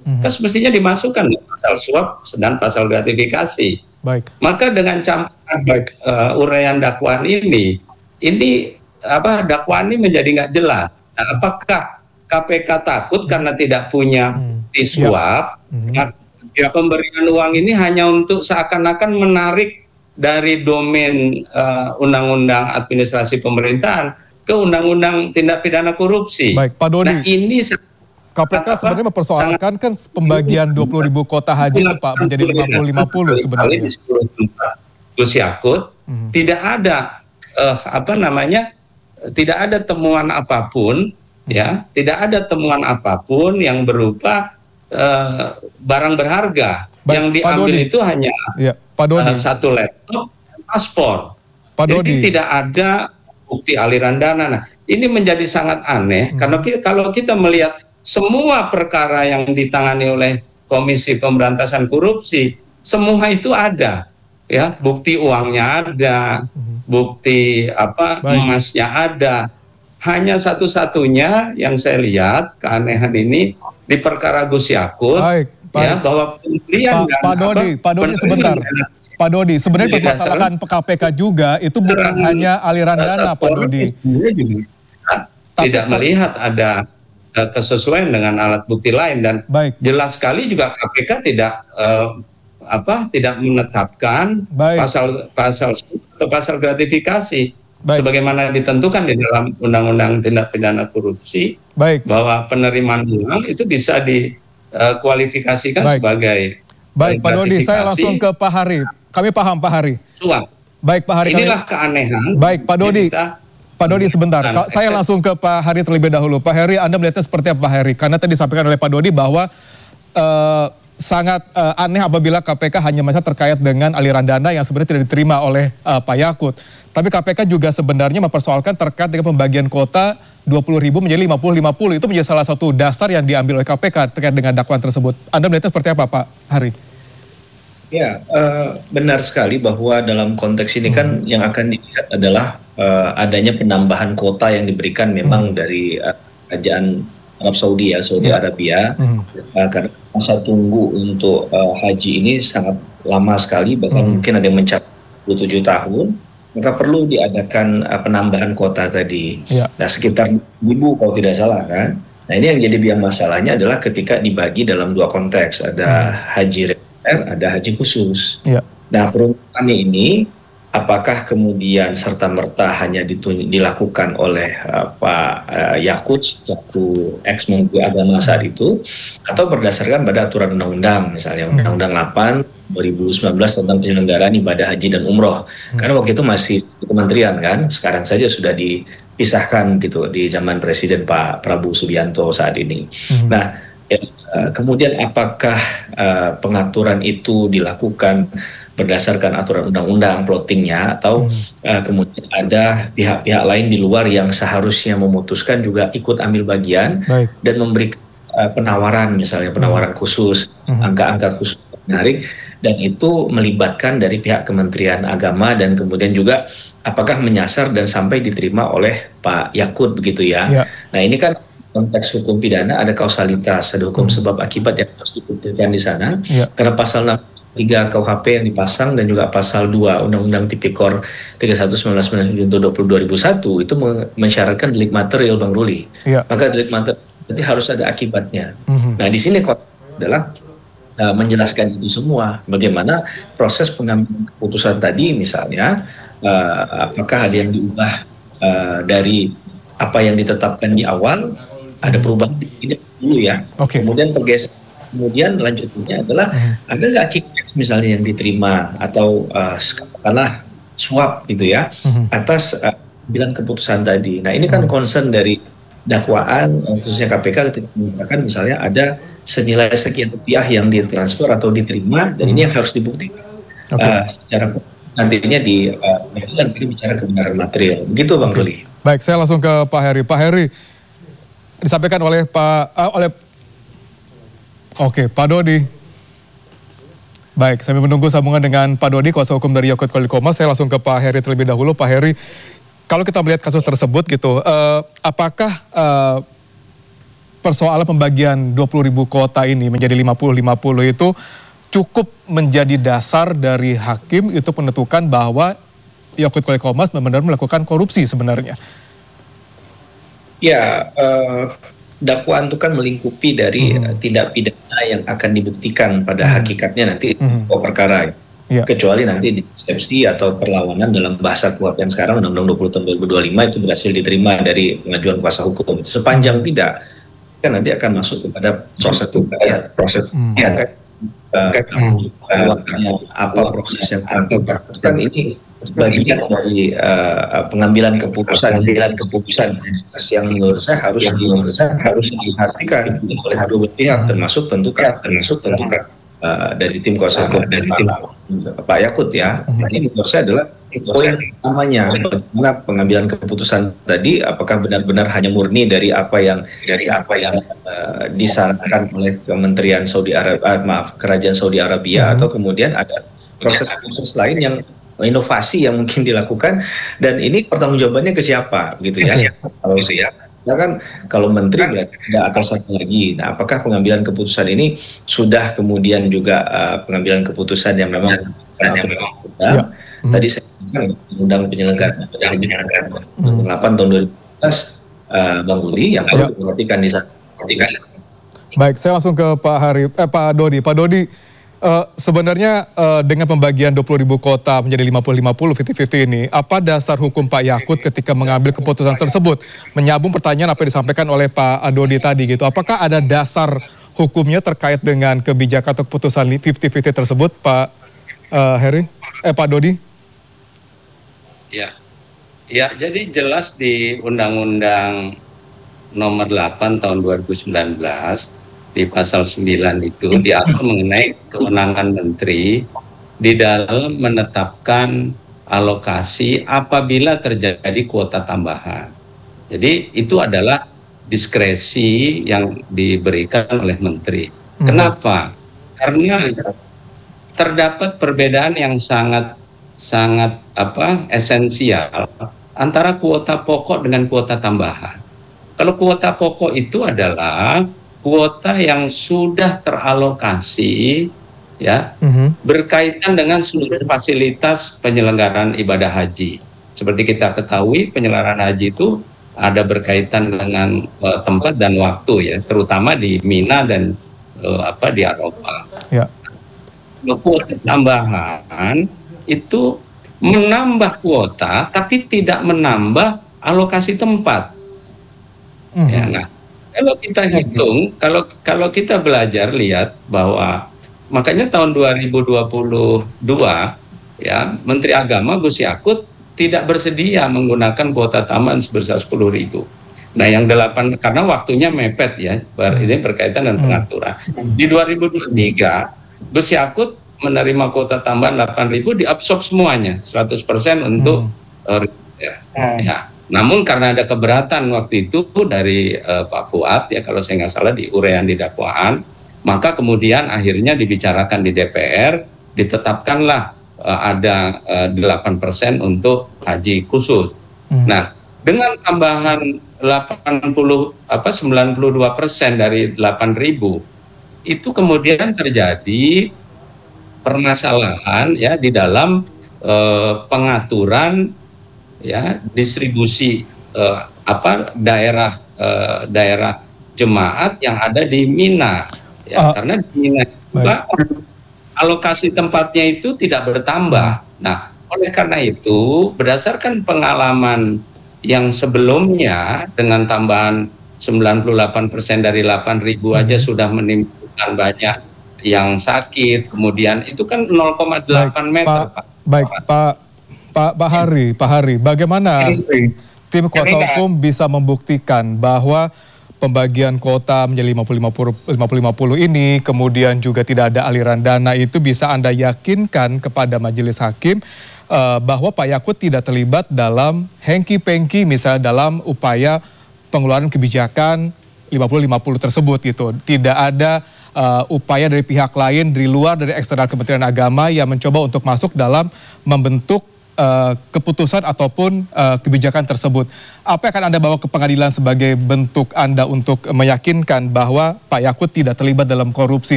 kan semestinya dimasukkan pasal suap dan pasal gratifikasi. Baik. Maka dengan campuran uraian dakwaan ini dakwaan ini menjadi nggak jelas. Nah, apakah KPK takut karena tidak punya bukti suap? Pemberian uang ini hanya untuk seakan-akan menarik dari domain Undang-Undang Administrasi Pemerintahan ke Undang-Undang Tindak Pidana Korupsi. Baik, Pak Dodi. Nah, ini KPK sebenarnya mempersoalkan kan pembagian 20.000 kota haji itu Pak menjadi 50-50 sebenarnya. Di 10 tempat Gus Yakut tidak ada tidak ada temuan apapun tidak ada temuan apapun yang berupa barang berharga. Baik, yang diambil itu hanya satu laptop dan paspor. Jadi tidak ada bukti aliran dana. Nah, ini menjadi sangat aneh karena kalau kita melihat semua perkara yang ditangani oleh Komisi Pemberantasan Korupsi, semua itu ada, bukti uangnya ada, bukti emasnya ada. Hanya satu-satunya yang saya lihat keanehan ini di perkara Gus Yakut, bahwa pembelian Pak Dodi sebentar. Pak Dodi, sebenarnya permasalahan KPK juga itu bukan hanya aliran dana, Pak Dodi. Tidak melihat ada kesesuaian dengan alat bukti lain dan jelas sekali juga KPK tidak menetapkan pasal gratifikasi sebagaimana ditentukan di dalam Undang-Undang Tindak Pidana Korupsi bahwa penerimaan uang itu bisa dikualifikasikan sebagai Pak Dodi, saya langsung ke Pak Hari. Kami paham Pak Hari. Suap. Baik Pak Hari. Inilah keanehan. Baik Pak Dodi. Pak Dodi sebentar, saya langsung ke Pak Hari terlebih dahulu. Pak Hari, Anda melihatnya seperti apa Pak Hari? Karena tadi disampaikan oleh Pak Dodi bahwa sangat aneh apabila KPK hanya terkait dengan aliran dana yang sebenarnya tidak diterima oleh Pak Yakut. Tapi KPK juga sebenarnya mempersoalkan terkait dengan pembagian kota 20.000 menjadi 50-50. Itu menjadi salah satu dasar yang diambil oleh KPK terkait dengan dakwaan tersebut. Anda melihatnya seperti apa Pak Hari? Ya, benar sekali bahwa dalam konteks ini kan yang akan dilihat adalah adanya penambahan kota yang diberikan memang dari kerajaan Arab Saudi Saudi Arabia. Karena masa tunggu untuk haji ini sangat lama sekali, bahkan mungkin ada yang mencapai 27 tahun, maka perlu diadakan penambahan kota tadi. Nah, sekitar 1.000 kalau tidak salah kan. Nah, ini yang jadi biang masalahnya adalah ketika dibagi dalam dua konteks, ada haji ada haji khusus. Nah, peruntukannya ini apakah kemudian serta-merta hanya dilakukan oleh Pak Yakut selaku ex-menteri agama saat itu, atau berdasarkan pada aturan undang-undang, misalnya Undang-Undang 8 2019 tentang penyelenggaraan ibadah haji dan umroh. Karena waktu itu masih kementerian kan, sekarang saja sudah dipisahkan gitu di zaman Presiden Pak Prabowo Subianto saat ini. Nah, kemudian apakah pengaturan itu dilakukan berdasarkan aturan undang-undang plottingnya, atau kemudian ada pihak-pihak lain di luar yang seharusnya memutuskan juga ikut ambil bagian dan memberi penawaran, misalnya penawaran khusus, angka-angka khusus menarik, dan itu melibatkan dari pihak Kementerian Agama, dan kemudian juga apakah menyasar dan sampai diterima oleh Pak Yakut begitu ya. Nah, ini kan konteks hukum pidana ada kausalitas, ada hukum sebab akibat yang harus dibuktikan di sana. Karena pasal 63 KUHP yang dipasang dan juga pasal 2 Undang-Undang Tipikor 31/1999 untuk 2021 itu mensyaratkan delik material, Bang Ruli. Maka delik material berarti harus ada akibatnya. Nah, di sini adalah menjelaskan itu semua. Bagaimana proses pengambilan keputusan tadi, misalnya apakah ada yang diubah dari apa yang ditetapkan di awal, ada perubahan ini dulu ya. Kemudian tergeser. Kemudian lanjutnya adalah ada nggak kickback misalnya yang diterima atau katakanlah suap gitu ya atas bilang keputusan tadi. Nah, ini kan concern dari dakwaan khususnya KPK ketika mengatakan misalnya ada senilai sekian rupiah yang ditransfer atau diterima, dan ini yang harus dibuktikan secara nantinya di pengadilan, kita bicara kebenaran material. Begitu Bang Ruli. Baik, saya langsung ke Pak Heri. Pak Heri, disampaikan oleh Pak Dodi. Baik, sambil menunggu sambungan dengan Pak Dodi, kuasa hukum dari Yakut Khalil Qomas, saya langsung ke Pak Heri terlebih dahulu. Pak Heri, kalau kita melihat kasus tersebut gitu, apakah persoalan pembagian 20.000 kuota ini menjadi 50-50 itu cukup menjadi dasar dari hakim itu menentukan bahwa Yakut Kolikomas benar-benar melakukan korupsi sebenarnya? Ya, dakwaan itu kan melingkupi dari tindak pidana yang akan dibuktikan pada hakikatnya nanti perkara. Kecuali nanti di eksepsi atau perlawanan dalam bahasa kuhap yang sekarang Undang-Undang 20 tahun 2025 itu berhasil diterima dari pengajuan kuasa hukum. Sepanjang tidak, kan nanti akan masuk kepada proses apa proses yang akan dilakukan. Ini bagian dari pengambilan keputusan yang menurut saya harus diperhatikan oleh kedua pihak, termasuk tentu dari tim kuasa hukum Pak Yakut ya. Ini menurut saya adalah poin utamanya, bagaimana pengambilan keputusan tadi, apakah benar-benar hanya murni dari apa yang disarankan oleh Kementerian Saudi Arabia, Kerajaan Saudi Arabia, atau kemudian ada proses-proses lain yang inovasi yang mungkin dilakukan, dan ini pertanggungjawabannya ke siapa gitu ya. Kalau kan kalau menteri berarti ada atasannya lagi. Nah, apakah pengambilan keputusan ini sudah kemudian juga pengambilan keputusan yang memang tadi saya katakan undang penyelenggaraan haji 8 tahun 2014 Bang Rudi yang perlu diperhatikan di sana. Baik, saya langsung ke Pak Dodi. Pak Dodi, sebenarnya dengan pembagian 20.000 kuota menjadi 50-50, 50-50 ini, apa dasar hukum Pak Yakut ketika mengambil keputusan tersebut? Menyambung pertanyaan apa yang disampaikan oleh Pak Dodi tadi gitu. Apakah ada dasar hukumnya terkait dengan kebijakan atau keputusan 50-50 tersebut, Pak Pak Dodi? Ya, jadi jelas di Undang-Undang Nomor 8 Tahun 2019 di pasal 9 itu diatur mengenai kewenangan menteri di dalam menetapkan alokasi apabila terjadi kuota tambahan. Jadi itu adalah diskresi yang diberikan oleh menteri. Kenapa? Karena terdapat perbedaan yang sangat esensial antara kuota pokok dengan kuota tambahan. Kalau kuota pokok itu adalah kuota yang sudah teralokasi ya, berkaitan dengan seluruh fasilitas penyelenggaraan ibadah haji. Seperti kita ketahui, penyelenggaraan haji itu ada berkaitan dengan tempat dan waktu ya, terutama di Mina dan di Arafah. Kuota tambahan itu menambah kuota tapi tidak menambah alokasi tempat. Ya, nah, kalau kita hitung, kalau kita belajar lihat bahwa makanya tahun 2022 ya, Menteri Agama Gus Yakut tidak bersedia menggunakan kuota tambahan sebesar 10.000. Nah, yang 8 karena waktunya mepet ya, ini berkaitan dengan pengaturan. Di 2023 Gus Yakut menerima kuota tambahan 8.000, diabsorb semuanya 100% untuk ya. Namun karena ada keberatan waktu itu dari Pak Fuad ya, kalau saya nggak salah di uraian di dakwaan, maka kemudian akhirnya dibicarakan di DPR, ditetapkanlah ada 8% untuk haji khusus. Nah, dengan tambahan 92% dari 8.000 itu kemudian terjadi permasalahan ya di dalam pengaturan ya distribusi daerah jemaat yang ada di Mina ya, karena di Mina juga alokasi tempatnya itu tidak bertambah. Nah, oleh karena itu berdasarkan pengalaman yang sebelumnya dengan tambahan 98% dari 8.000 aja sudah menimbulkan banyak yang sakit, kemudian itu kan 0,8 meter Pak. Baik Pak Hari, bagaimana tim kuasa hukum bisa membuktikan bahwa pembagian kuota menjadi 50-50 ini, kemudian juga tidak ada aliran dana, itu bisa Anda yakinkan kepada majelis hakim bahwa Pak Yakut tidak terlibat dalam hengki-pengki misalnya dalam upaya pengeluaran kebijakan 50-50 tersebut gitu. Tidak ada upaya dari pihak lain di luar dari eksternal Kementerian Agama yang mencoba untuk masuk dalam membentuk keputusan ataupun kebijakan tersebut. Apa yang akan Anda bawa ke pengadilan sebagai bentuk Anda untuk meyakinkan bahwa Pak Yakut tidak terlibat dalam korupsi?